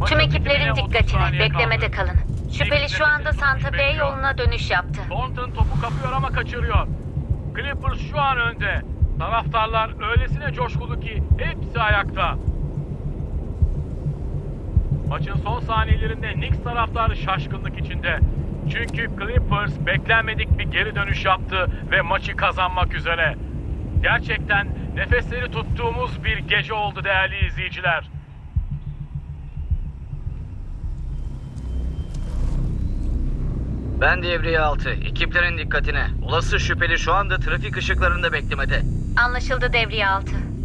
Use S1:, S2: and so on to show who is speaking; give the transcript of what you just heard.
S1: Tüm ekiplerin
S2: bitimine 30
S1: dikkatine.
S2: saniye
S1: Beklemede
S2: kaldı.
S1: kalın. Şüpheli şu anda Santa Fe
S2: Bekliyor.
S1: yoluna dönüş yaptı.
S2: Thornton topu kapıyor ama kaçırıyor. Clippers şu an önde. Taraftarlar öylesine coşkulu ki hepsi ayakta. Maçın son saniyelerinde Knicks taraftarı şaşkınlık içinde. Çünkü Clippers beklenmedik bir geri dönüş yaptı ve maçı kazanmak üzere. Gerçekten nefesleri tuttuğumuz bir gece oldu değerli izleyiciler.
S3: Ben devriye 6. Ekiplerin dikkatine. Olası şüpheli şu anda trafik ışıklarında beklemede.
S1: Anlaşıldı devriye altı.